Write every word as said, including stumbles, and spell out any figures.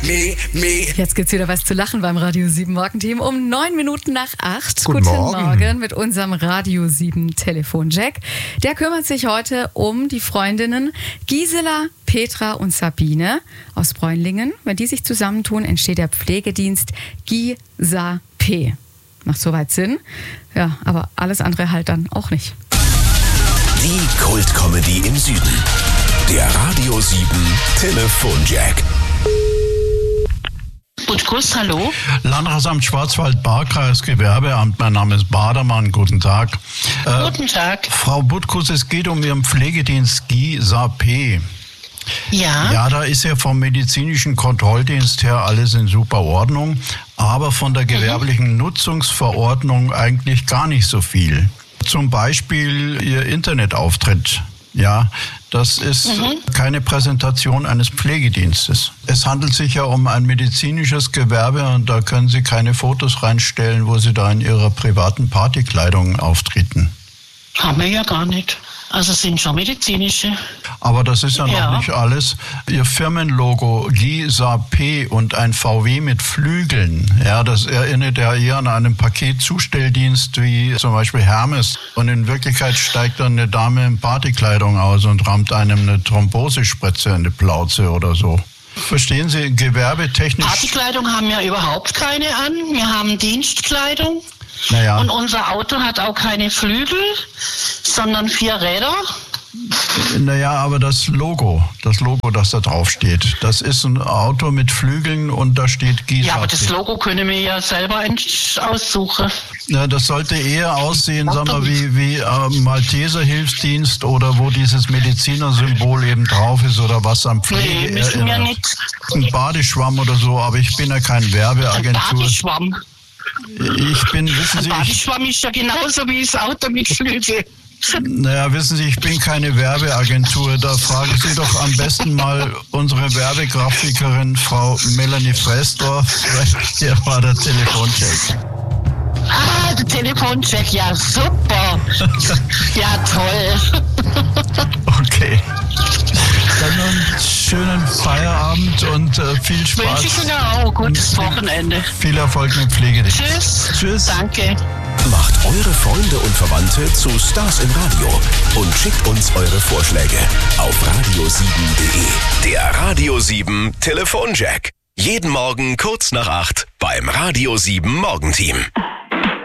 me, me. Jetzt gibt's wieder was zu lachen beim Radio sieben Morgenteam um neun Minuten nach acht. Guten Guten Morgen. Morgen mit unserem Radio sieben Telefonjack. Der kümmert sich heute um die Freundinnen Gisela, Petra und Sabine aus Bräunlingen. Wenn die sich zusammentun, entsteht der Pflegedienst Gisa-P. Macht soweit Sinn. Ja, aber alles andere halt dann auch nicht. Die Kult-Comedy im Süden. Der Radio sieben Telefonjack. Butkus, hallo? Landratsamt Schwarzwald-Baar-Kreis, Gewerbeamt. Mein Name ist Badermann. Guten Tag. Äh, Guten Tag. Frau Butkus, es geht um Ihren Pflegedienst Gisa-P. Ja? Ja, da ist ja vom medizinischen Kontrolldienst her alles in super Ordnung, aber von der gewerblichen Nutzungsverordnung eigentlich gar nicht so viel. Zum Beispiel Ihr Internetauftritt. Ja, das ist Mhm. keine Präsentation eines Pflegedienstes. Es handelt sich ja um ein medizinisches Gewerbe und da können Sie keine Fotos reinstellen, wo Sie da in Ihrer privaten Partykleidung auftreten. Haben wir ja gar nicht. Also sind schon medizinische. Aber das ist ja noch Ja. nicht alles. Ihr Firmenlogo Gisa-P und ein V W mit Flügeln, ja, das erinnert ja eher an einen Paketzustelldienst wie zum Beispiel Hermes. Und in Wirklichkeit steigt dann eine Dame in Partykleidung aus und rammt einem eine Thrombosespritze in die Plauze oder so. Verstehen Sie, gewerbetechnisch... Partykleidung haben wir überhaupt keine an. Wir haben Dienstkleidung. Naja. Und unser Auto hat auch keine Flügel, sondern vier Räder. Naja, aber das Logo, das Logo, das da drauf steht, das ist ein Auto mit Flügeln und da steht Gisa-P. Ja, aber das Logo können wir ja selber ent- aussuchen. Ja, das sollte eher aussehen, sagen wir, wie, wie äh, Malteser Hilfsdienst oder wo dieses Medizinersymbol eben drauf ist oder was am Pflege Nee, müssen wir erinnert. nicht. Ein Badeschwamm oder so, aber ich bin ja kein Ein Werbeagentur. Badeschwamm. Ich bin, wissen Ein Sie, ich, Badeschwamm ist ja genauso wie das Auto mit Flügel. naja, wissen Sie, ich bin keine Werbeagentur. Da fragen Sie doch am besten mal unsere Werbegrafikerin, Frau Melanie Fresdorf. Hier war der Telefoncheck. Ah, der Telefoncheck, ja super. Ja, toll. Okay. Dann noch einen schönen Feierabend und äh, viel Spaß. Wünsche ich Ihnen auch. Gutes Wochenende. Viel Erfolg mit Pflegedienst. Tschüss. Tschüss. Danke. Macht eure Freunde und Verwandte zu Stars im Radio und schickt uns eure Vorschläge auf radio sieben punkt de. Der Radio sieben Telefonjack. Jeden Morgen kurz nach acht beim Radio sieben Morgenteam.